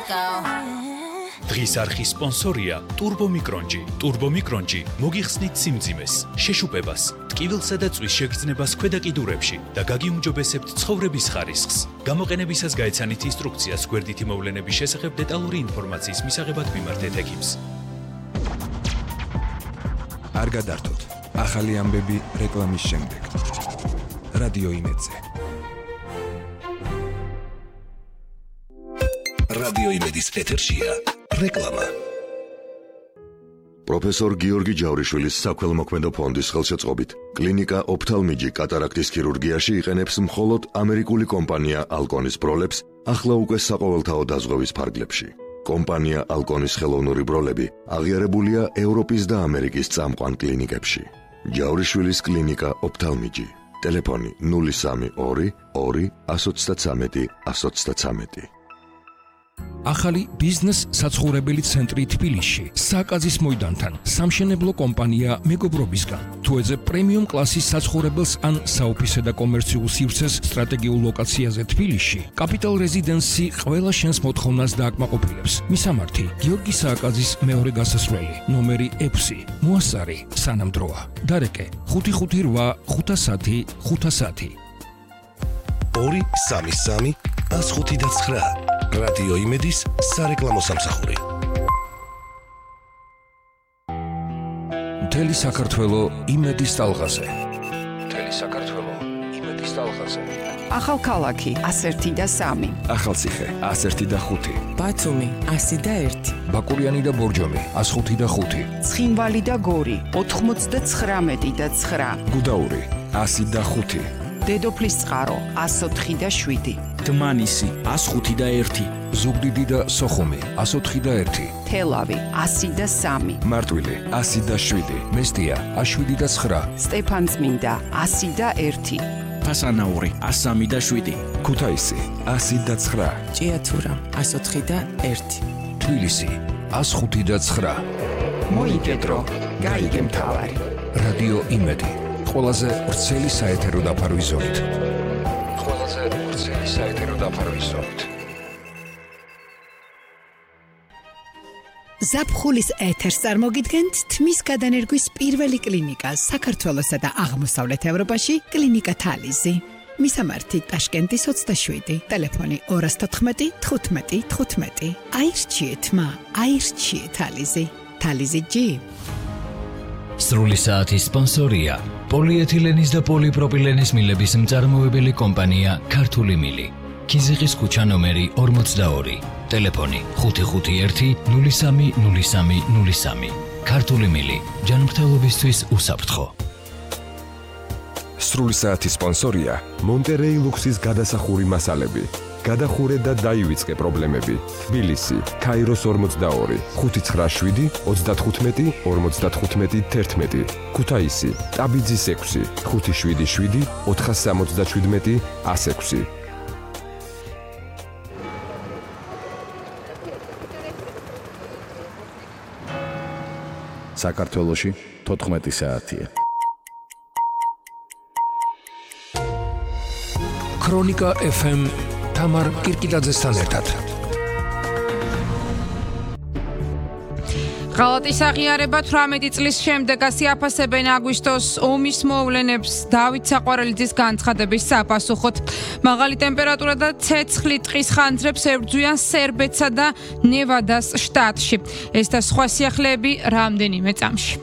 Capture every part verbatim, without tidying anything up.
დღის არხის სპონსორია Turbo Micronji. Turbo Micronji მოგიხსნით სიმძიმეს, შეშუპებას, ტკივილსა და წვის შეგრძნებას ქვედა კიდურებში და გაგიუმჯობესებთ ცხოვრების ხარისხს. გამოყენებისას გაეცანით ინსტრუქციას გვერდითი მოვლენების შესახებ დეტალური ინფორმაციის მისაღებად მიმართეთ ექიმს. არ გადართოთ. ახალი ამბები რეკლამის შემდეგ. რადიო იმედზე. რადიო იმედის ეთერშია რეკლამა. პროფესორ გიორგი ჯავრიშვილის საქველმოქმედო ფონდის ხელშეწყობით კლინიკა ოფთალმიჯი კატარაქტის ქირურგიაში იყენებს მხოლოდ ამერიკული კომპანია ალკონის ბროლებს ახლა უკვე საყოველთაო დაზღვევის ფარგლებში. კომპანია ალკონის ხელოვნური ბროლები აღიარებულია ევროპის და ამერიკის წამყვან კლინიკებში. ჯავრიშვილის კლინიკა ოფთალმიჯი. ტელეფონი ნული სამი ორი ორი ათს ოცდათრამეტი ათს ოცდათრამეტი. ახალი ბიზნეს საცხოვრებელი ცენტრი თბილისში, საკაზის მოედანთან, სამშენებლო კომპანია მეგობრობისგან. თუ ეძებ პრემიუმ კლასის საცხოვრებელს ან საოფისე და კომერციულ სივრცეს სტრატეგიულ ლოკაციაზე თბილისში, კაპიტალ რეზიდენსი ყველა შენს მოთხოვნას დააკმაყოფილებს. მისამართი: გიორგი სააკაძის მეორე გასასვლელი, ნომერი ექვსი, მოასწარი, სანამდროა. დარეკე: ხუთი ხუთი რვა ხუთასათი ხუთასათი. ორი სამი სამი ას ხუთი და ცხრა. რადიო იმედის სარეკლამო სამსახური. მთელი საქართველო იმედის ტალღაზე. მთელი საქართველო იმედის ტალღაზე. ახალქალაქი ას ერთი და სამი. ახალციხე ას ერთი და ხუთი. ბათუმი ასი და ერთი. ბაკურიანი და ბორჯომი ას ხუთი და ხუთი. ცხინვალი და გორი ოთხმოცდაცხრამეტი და ცხრა. გუდაური ასი და ხუთი. დედოფლის წყარო ას ოთხი და შვიდი. დმანისი ას ხუთი და ერთი. ზუგდიდი და სოხუმი ას ოთხი და ერთი. თელავი ასი და სამი. მარტვილი ასი და შვიდი. მესტია ას შვიდი და ცხრა. სტეფანწმინდა ასი და ერთი. ფასანაური ას სამი და შვიდი. ქუთაისი ასი და ცხრა. ჭიათურა ას ოთხი და ერთი. თბილისი ას ხუთი და ცხრა. მოიგედრო, გაიგე მთავარი. რადიო იმედი. ყველაზე ვრცელი საეთერო დაფარვის ზოლით. ყველაზე ვრცელი საეთერო დაფარვის ზოლით. ზაფხულის ეთერს წარმოგიდგენთ თმის გადანერგვის პირველი კლინიკა საქართველოსა და აღმოსავლეთ ევროპაში, კლინიკა თალიზი. მისამართი: ტაშკენტის ოცდაშვიდი. ტელეფონი ორი თოთხმეტი თხუთმეტი თხუთმეტი. აირჩიეთ მა, აირჩიეთ თალიზი. თალიზი ჯი. სრული საათის სპონსორია პოლიეთილენის და პოლიპროპილენის მილების მწარმოებელი კომპანია ქართული მილი. ქიზიყის ქუჩა ნომერი ორმოცდაორი. ტელეფონი ხუთი ხუთი ერთი ნული სამი ნული სამი ნული სამი. ქართული მილი, ჯანმრთელობისთვის უსაფრთხო. სრული საათის სპონსორია მონტერეი ლუქსის გადასახური მასალები. გადახურე და დაივიწყე პრობლემები. თბილისი, ქაიროს ორმოცდაორი, ხუთი ცხრა შვიდი ოცდათხუთმეტი ორმოცდათხუთმეტი თერთმეტი. ქუთაისი, ტაბიძის ექვსი, ხუთი შვიდი შვიდი ოთხასამოცდაშვიდმეტი ას ექვსი. საქართველოში თოთხმეტი საათია. ქრონიკა ეფ ემ თამარ კირკიტაძესთან ერთად. ღალატის აღიარება თვრამეტი წლის შემდეგ ასიაფასებენ აგვისტოს ომის მოვლენებს დავით საყვარელიძის განცხადების საპასუხოდ. მაღალი ტემპერატურა და ცეცხლი ტყის ხანძრებს ებრძვიან სერბეთსა და ნევადას შტატში. ეს და სხვა სიახლეები რამდენიმე წამში.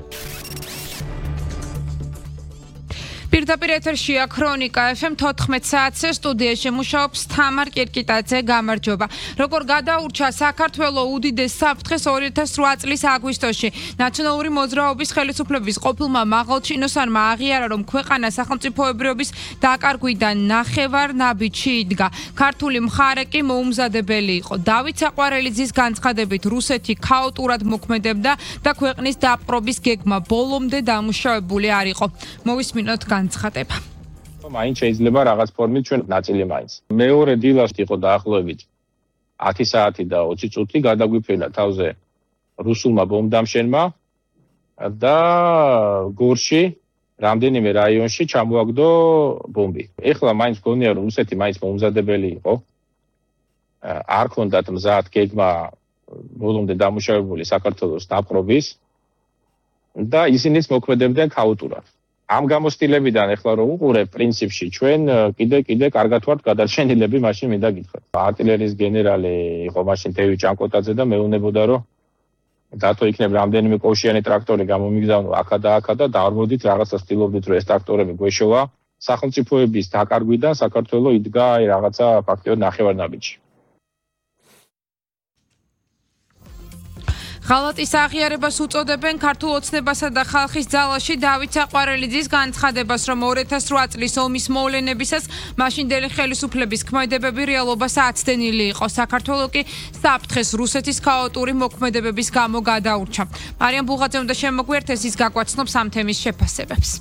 პირდაპირ ეთერშია ქრონიკა ეფ ემ თოთხმეტ საათზე სტუდიაში მუშაობს თამარ კირკიტაძე. გამარჯობა. როგორ გადაურჩა საქართველო უდიდეს საფრთხეს ორი ათას რვა წლის აგვისტოში. ნაციონალური მოძრაობის ხელისუფლების ყოფილმა მაღალჩინოსანმა აღიარა, რომ ქვეყანა სახელმწიფოებრიობის დაკარგვიდან ნახევარ ნაბიჯში იდგა. ქართული მხარე კი მოუმზადებელი იყო. დავით საყვარელიძის განცხადებით რუსეთი ქაოტურად მოქმედებდა და ქვეყნის დაპყრობის გეგმა ბოლომდე დამუშავებული არ იყო. მოვისმინოთ განცხადება. მაინც შეიძლება რაღაც ფორმით ჩვენ ნაწილი მაინც. მეორე დილას იყო დაახლოებით ათი საათი და ოცი წუთი გადაგვიფრენა თავზე რუსულმა ბომბდამშენმა და გორში რამდენიმე რაიონში ჩამოაგდო ბომბი. ეხლა მაინც გონია რომ რუსეთი მაინც მოუმზადებელი იყო არ ქონდათ მზად გეგმა ბოლომდე დამუშავებული საქართველოს დაპყრობის და ისინიც მოქმედებდნენ ქაოტურად. ამ გამოცდილებიდან ეხლა რომ უყურებ, პრინციპში ჩვენ კიდე კიდე კარგად ვართ გადარჩენილები, მაშინ მინდა გითხრათ. არტილერიის გენერალი იყო მაშინ თევი ჭანკოტაძე და მეუბნებოდა რომ დათო იქნებ რამდენიმე კოშიანი ტრაქტორი გამომიგზავნო აქა და აქა და დაარმოდით რაღაცა სტილობდით რომ ეს ტრაქტორები გვეშოვა. სახელმწიფოების დაკარგვიდან საქართველოს იდგა აი რაღაცა ფაქტიურად ნახევარნაბიჯი. ღალატის აღიარებას უწოდებენ ქართულ ოცნებასა და ხალხის ძალაში დავით საყვარელიძის განცხადებას, რომ ორი ათას რვა წლის ომის მოვლენებისას მაშინდელი ხელისუფლების ქმედებები რეალობას აცდენილი იყო. საქართველოს კი საფრთხეს რუსეთის ქაოტური მოქმედებების გამო გადაურჩა. მარიამ ბუღაძე უნდა შემოგვიერთეს, ის გაგვაცნობს ამ თემის შეფასებებს.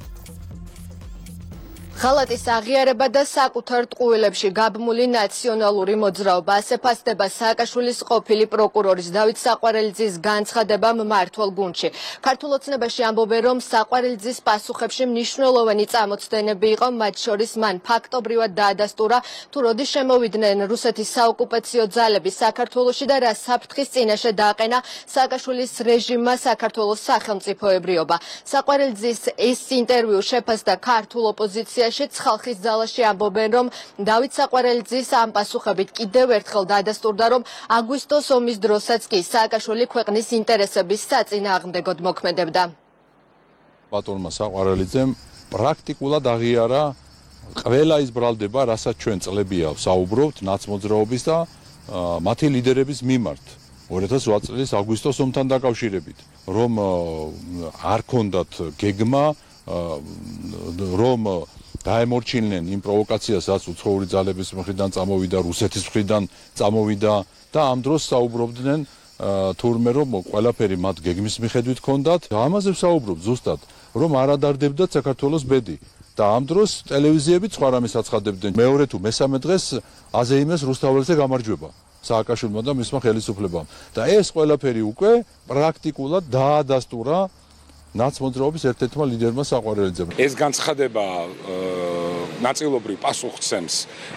ღალატის აღიარება და საკუთარ ტყუილებში გაბმული ნაციონალური მოძრაობა. ასე ფასდება სააკაშვილის ყოფილი პროკურორის დავით საყვარელიძის განცხადება მმართველ გუნდში. ქართულ ოცნებაში ამბობენ, რომ საყვარელიძის პასუხებში მნიშვნელოვანი წამოწდენები იყო, მათ შორის მან ფაქტობრივად დაადასტურა, თუ როდის შემოვიდნენ რუსეთის საოკუპაციო ძალები საქართველოში და რა საფრთხის წინაშე დააყენა სააკაშვილის რეჟიმმა საქართველოს სახელმწიფოებრიობა. საყვარელიძის ეს ინტერვიუ შეფასდა ქართულ ოპოზიციაში. ხალხის ძალაში ამბობენ, რომ დავით საყვარელიძის ამ პასუხებით კიდევ ერთხელ დაადასტურდა, რომ აგვისტოს ომის დროსაც კი სააკაშვილი ქვეყნის ინტერესების საწინააღმდეგოდ მოქმედებდა. ბატონმა საყვარელიძემ პრაქტიკულად აღიარა ყველა ის ბრალდება, რასაც ჩვენ წლებია საუბრობთ ნაცმოძრაობის და მათი ლიდერების მიმართ. ორი ათას რვა წლის აგვისტოს ომთან დაკავშირებით, რომ არ ქონდათ გეგმა, რომ დაემორჩილნენ იმ პროვოკაციას, რაც უცხოური ძალების მხრიდან წამოვიდა, რუსეთის მხრიდან წამოვიდა და ამ დროს საუბრობდნენ თურმე რომ ყველაფერი მათ გეგმის მიხედვით ჰქონდათ. ამაზე საუბრობ ზუსტად, რომ არ ადარდებდათ საქართველოს ბედი და ამ დროს ტელევიზიებიც სხვა რამეს აცხადებდნენ. მეორე თუ მესამე დღეს აზეიმეს რუსთაველზე გამარჯვება სააკაშვილმა და მისმა ხელისუფლებამ. და ეს ყველაფერი უკვე პრაქტიკულად დაადასტურა ნაცმოძრაობის ერთ-ერთმა ლიდერმა საყვარელიძემ. ეს განცხადება ნაწილობრივ პასუხს ცემს